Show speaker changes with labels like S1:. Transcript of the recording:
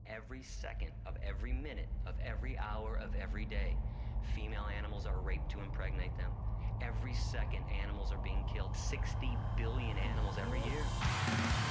S1: Every second of every minute of every hour of every day, female animals are raped to impregnate them. Every second, animals are being killed. 60 billion animals every year.